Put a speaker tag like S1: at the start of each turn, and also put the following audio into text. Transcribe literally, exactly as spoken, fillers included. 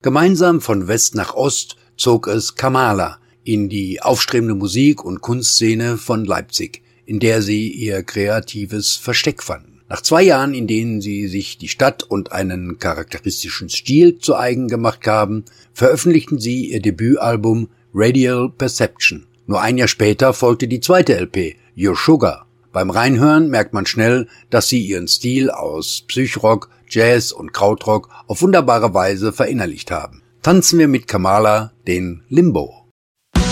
S1: Gemeinsam von West nach Ost zog es Kamala in die aufstrebende Musik- und Kunstszene von Leipzig, in der sie ihr kreatives Versteck fanden. Nach zwei Jahren, in denen sie sich die Stadt und einen charakteristischen Stil zu eigen gemacht haben, veröffentlichten sie ihr Debütalbum Radial Perception. Nur ein Jahr später folgte die zweite L P, Your Sugar. Beim Reinhören merkt man schnell, dass sie ihren Stil aus Psychrock, Jazz und Krautrock auf wunderbare Weise verinnerlicht haben. Tanzen wir mit Kamala den Limbo.